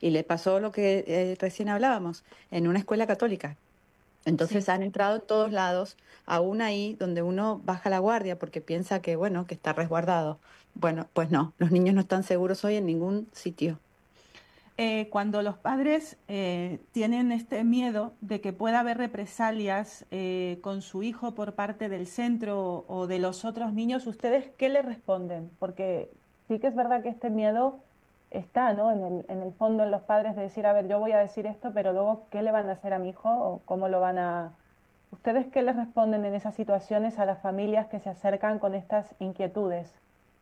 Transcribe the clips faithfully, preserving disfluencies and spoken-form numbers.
Y le pasó lo que eh, recién hablábamos, en una escuela católica. Sí. Entonces han entrado en todos lados, aún ahí donde uno baja la guardia porque piensa que, bueno, que está resguardado. Bueno, pues no, los niños no están seguros hoy en ningún sitio. Eh, cuando los padres eh, tienen este miedo de que pueda haber represalias eh, con su hijo por parte del centro o de los otros niños, ¿ustedes qué le responden? Porque sí que es verdad que este miedo está, ¿no? En el, en el fondo en los padres de decir, a ver, yo voy a decir esto, pero luego, ¿qué le van a hacer a mi hijo o cómo lo van a... ¿Ustedes qué les responden en esas situaciones a las familias que se acercan con estas inquietudes?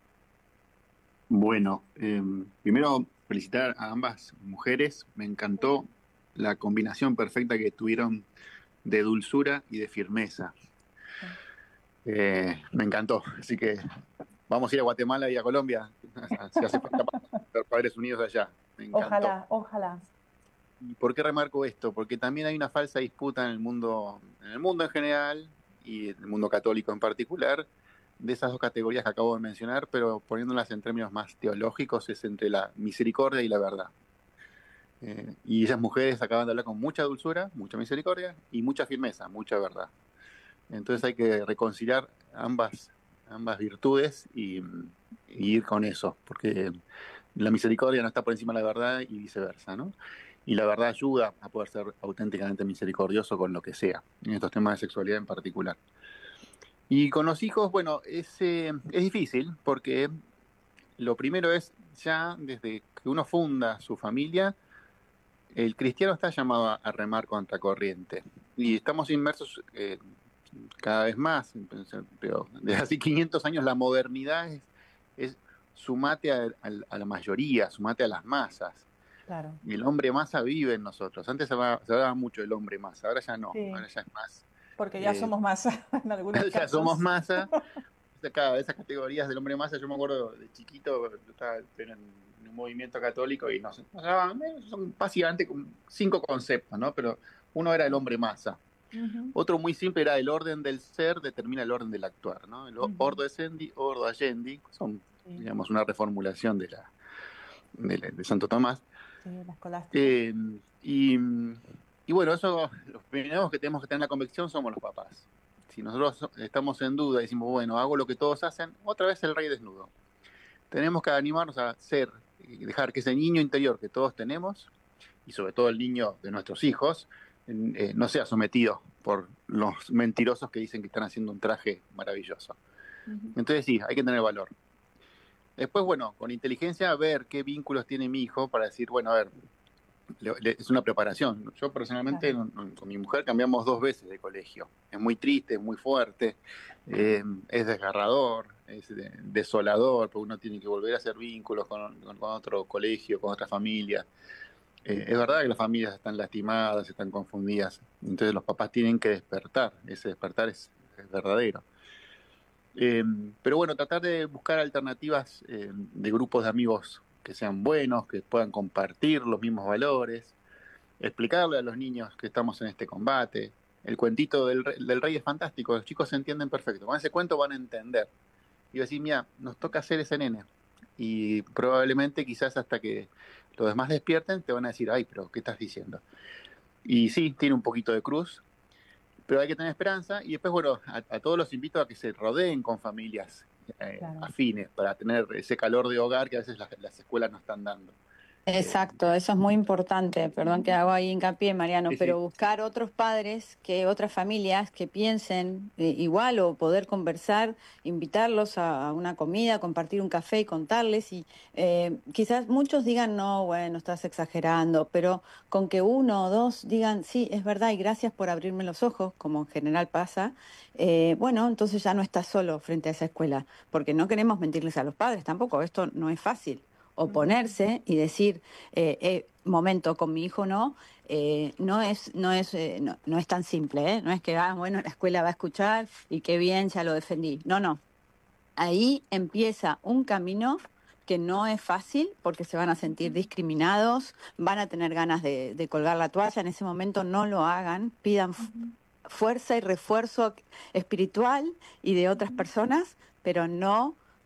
Bueno, eh, primero felicitar a ambas mujeres. Me encantó la combinación perfecta que tuvieron de dulzura y de firmeza. Sí. Eh, me encantó. Así que vamos a ir a Guatemala y a Colombia, si hace falta, para ser padres unidos allá. Me encantó. Ojalá, ojalá. ¿Y por qué remarco esto? Porque también hay una falsa disputa en el mundo, en el mundo en general y en el mundo católico en particular, de esas dos categorías que acabo de mencionar, pero poniéndolas en términos más teológicos, es entre la misericordia y la verdad. Eh, y esas mujeres acaban de hablar con mucha dulzura, mucha misericordia y mucha firmeza, mucha verdad. Entonces hay que reconciliar ambas, ambas virtudes y, y ir con eso, porque la misericordia no está por encima de la verdad y viceversa, ¿no? Y la verdad ayuda a poder ser auténticamente misericordioso con lo que sea, en estos temas de sexualidad en particular. Y con los hijos, bueno, es, eh, es difícil porque lo primero es ya desde que uno funda su familia, el cristiano está llamado a, a remar contra corriente. Y estamos inmersos eh, cada vez más, pero desde hace quinientos años la modernidad es, es sumate a, a, a la mayoría, sumate a las masas. Claro. Y el hombre masa vive en nosotros. Antes se hablaba, se hablaba mucho del hombre masa, ahora ya no, Sí, ahora ya es más. porque ya Eh, somos más en algunos ya somos casos. masa. Cada esas categorías del hombre masa, yo me acuerdo de chiquito, yo estaba en, en un movimiento católico y nos, nos daban, eh, son básicamente cinco conceptos, ¿no? Pero uno era el hombre masa. Ujú, Otro muy simple era el orden del ser determina el orden del actuar, ¿no? El ujú, ordo essendi, ordo agendi, son, sí, digamos, una reformulación de, la, de, la- de Santo Tomás. sí, la escolástica. Eh, y, y bueno, eso, los primeros que tenemos que tener la convicción somos los papás. Si nosotros estamos en duda y decimos, bueno, hago lo que todos hacen, otra vez el rey desnudo. Tenemos que animarnos a ser, dejar que ese niño interior que todos tenemos, y sobre todo el niño de nuestros hijos, eh, no sea sometido por los mentirosos que dicen que están haciendo un traje maravilloso. Ujú, Entonces sí, hay que tener valor. Después, bueno, con inteligencia ver qué vínculos tiene mi hijo para decir, bueno, a ver, le- le- es una preparación. Yo personalmente claro. con, con mi mujer cambiamos dos veces de colegio. Es muy triste, es muy fuerte, eh, es desgarrador, es de- desolador, porque uno tiene que volver a hacer vínculos con, con- con otro colegio, con otra familia. Eh, es verdad que las familias están lastimadas, están confundidas, entonces los papás tienen que despertar, ese despertar es, es verdadero. Eh, pero bueno, tratar de buscar alternativas eh, de grupos de amigos que sean buenos, que puedan compartir los mismos valores, explicarle a los niños que estamos en este combate. El cuentito del rey, del rey es fantástico, los chicos se entienden perfecto. Con ese cuento van a entender. Y va a decir, mira, nos toca hacer ese nene. Y probablemente, quizás hasta que los demás despierten, te van a decir, ay, pero ¿qué estás diciendo? Y sí, tiene un poquito de cruz, pero hay que tener esperanza. Y después, bueno, a, a todos los invito a que se rodeen con familias eh, Claro. afines para tener ese calor de hogar que a veces las, las escuelas no están dando. Eh, Exacto, eso es muy importante. Perdón que hago ahí hincapié, Mariano, sí, pero sí, buscar otros padres, que otras familias que piensen eh, igual o poder conversar, invitarlos a, a una comida, compartir un café y contarles. Y eh, quizás muchos digan, no, bueno, estás exagerando, pero con que uno o dos digan, sí, es verdad y gracias por abrirme los ojos, como en general pasa, eh, bueno, entonces ya no estás solo frente a esa escuela, porque no queremos mentirles a los padres tampoco, esto no es fácil Ujú, oponerse y decir, eh, eh, momento, con mi hijo no, eh, no es, no es, eh, no, no es tan simple, ¿eh? No es que, ah, bueno, la escuela va a escuchar y qué bien, ya lo defendí. No, no. Ahí empieza un camino que no es fácil porque se van a sentir discriminados, van a tener ganas de, de colgar la toalla. En ese momento no lo hagan, pidan f- ujú, fuerza y refuerzo espiritual y de otras ujú. personas, pero no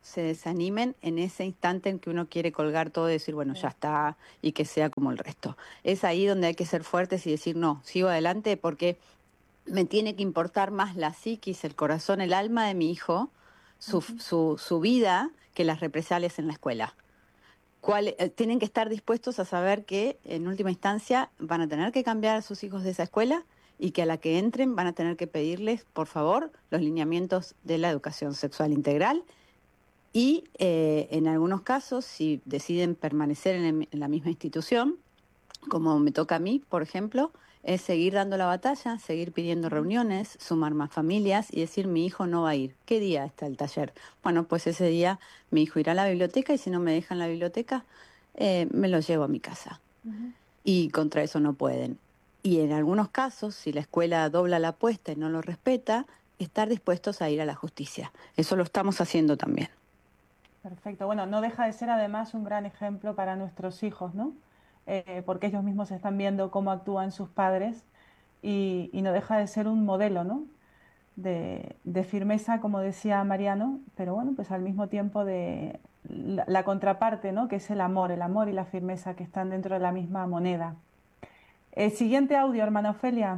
se desanimen en ese instante en que uno quiere colgar todo y decir, bueno, ya está, y que sea como el resto. Es ahí donde hay que ser fuertes y decir, no, sigo adelante porque me tiene que importar más la psiquis, el corazón, el alma de mi hijo, su, uh-huh. su, su vida, que las represalias en la escuela. Cuál, eh, tienen que estar dispuestos a saber que en última instancia van a tener que cambiar a sus hijos de esa escuela y que a la que entren van a tener que pedirles, por favor, los lineamientos de la educación sexual integral y eh, en algunos casos, si deciden permanecer en, el, en la misma institución, como me toca a mí, por ejemplo, es seguir dando la batalla, seguir pidiendo reuniones, sumar más familias y decir, mi hijo no va a ir. ¿Qué día está el taller? Bueno, pues ese día mi hijo irá a la biblioteca y si no me dejan la biblioteca, eh, me lo llevo a mi casa. Uh-huh. Y contra eso no pueden. Y en algunos casos, si la escuela dobla la apuesta y no lo respeta, estar dispuestos a ir a la justicia. Eso lo estamos haciendo también. Perfecto. Bueno, no deja de ser además un gran ejemplo para nuestros hijos, ¿no? Eh, porque ellos mismos están viendo cómo actúan sus padres y, y no deja de ser un modelo, ¿no? De, de firmeza, como decía Mariano, pero bueno, pues al mismo tiempo de la, la contraparte, ¿no? Que es el amor, el amor y la firmeza que están dentro de la misma moneda. El siguiente audio, hermana Ofelia.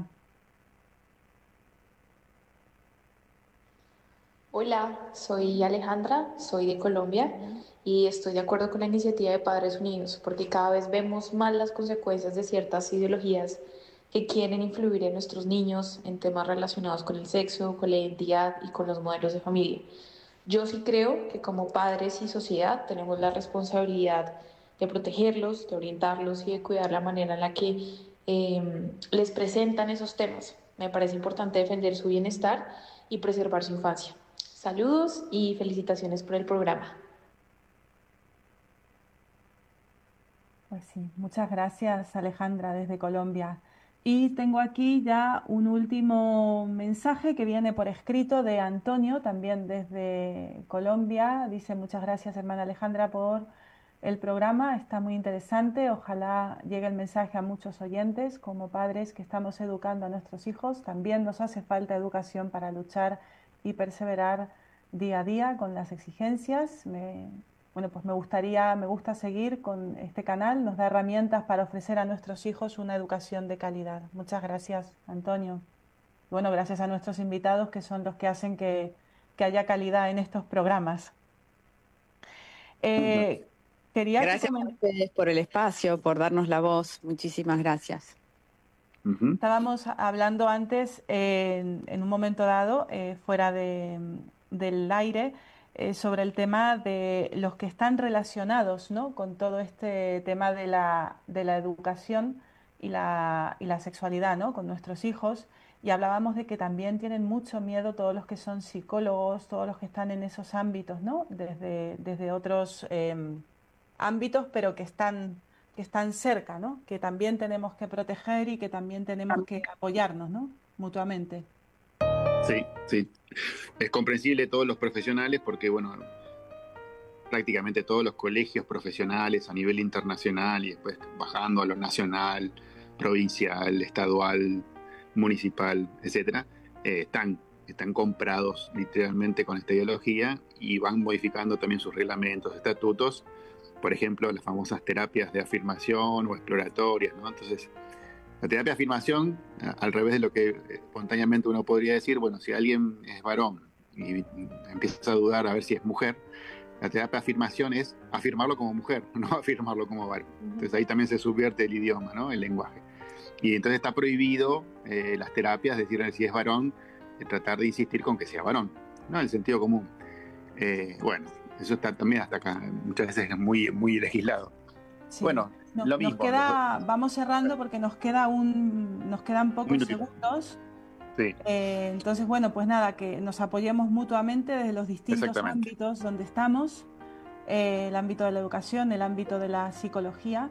Hola, soy Alejandra, soy de Colombia y estoy de acuerdo con la iniciativa de Padres Unidos porque cada vez vemos más las consecuencias de ciertas ideologías que quieren influir en nuestros niños en temas relacionados con el sexo, con la identidad y con los modelos de familia. Yo sí creo que como padres y sociedad tenemos la responsabilidad de protegerlos, de orientarlos y de cuidar la manera en la que eh, les presentan esos temas. Me parece importante defender su bienestar y preservar su infancia. Saludos y felicitaciones por el programa. Pues sí, muchas gracias Alejandra desde Colombia. Y tengo aquí ya un último mensaje que viene por escrito de Antonio, también desde Colombia. Dice, muchas gracias hermana Alejandra por el programa, está muy interesante. Ojalá llegue el mensaje a muchos oyentes. Como padres que estamos educando a nuestros hijos, también nos hace falta educación para luchar y perseverar día a día con las exigencias. Me, bueno, pues me gustaría, me gusta seguir con este canal, nos da herramientas para ofrecer a nuestros hijos una educación de calidad. Muchas gracias, Antonio. Bueno, gracias a nuestros invitados que son los que hacen que, que haya calidad en estos programas. Eh, quería gracias que... a ustedes por el espacio, por darnos la voz. Muchísimas gracias. Uh-huh. Estábamos hablando antes, eh, en, en un momento dado, eh, fuera de, del aire, eh, sobre el tema de los que están relacionados, ¿no?, con todo este tema de la, de la educación y la, y la sexualidad, ¿no?, con nuestros hijos. Y hablábamos de que también tienen mucho miedo todos los que son psicólogos, todos los que están en esos ámbitos, ¿no?, desde, desde otros eh, ámbitos, pero que están... que están cerca, ¿no?, que también tenemos que proteger y que también tenemos que apoyarnos, ¿no?, mutuamente. Sí, sí. Es comprensible todos los profesionales porque, bueno, prácticamente todos los colegios profesionales a nivel internacional y después bajando a lo nacional, provincial, estadual, municipal, etcétera, eh, están, están comprados literalmente con esta ideología y van modificando también sus reglamentos, estatutos. Por ejemplo, las famosas terapias de afirmación o exploratorias, ¿no? Entonces, la terapia de afirmación, al revés de lo que espontáneamente uno podría decir, bueno, si alguien es varón y empieza a dudar a ver si es mujer, la terapia de afirmación es afirmarlo como mujer, no afirmarlo como varón. Entonces ahí también se subvierte el idioma, ¿no?, el lenguaje. Y entonces está prohibido eh, las terapias, decir si es varón, eh, tratar de insistir con que sea varón, ¿no?, el sentido común. Eh, bueno, eso está también hasta acá, muchas veces es muy, muy legislado. Sí. Bueno, no, lo mismo. Nos queda, vamos cerrando porque nos, queda un, nos quedan pocos segundos. Sí. Eh, entonces, bueno, pues nada, que nos apoyemos mutuamente desde los distintos ámbitos donde estamos, eh, el ámbito de la educación, el ámbito de la psicología.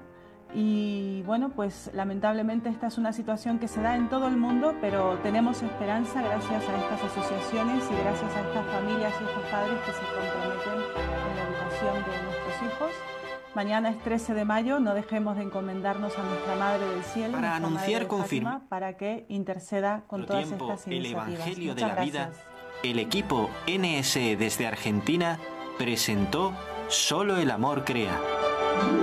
Y bueno, pues lamentablemente esta es una situación que se da en todo el mundo, pero tenemos esperanza gracias a estas asociaciones y gracias a estas familias y estos padres que se comprometen en la educación de nuestros hijos. Mañana es trece de mayo, no dejemos de encomendarnos a nuestra Madre del Cielo, para anunciar con firmeza, para que interceda con todas tiempo, estas iniciativas. El Evangelio Muchas de la gracias. Vida, el equipo N S E desde Argentina presentó Solo el amor crea.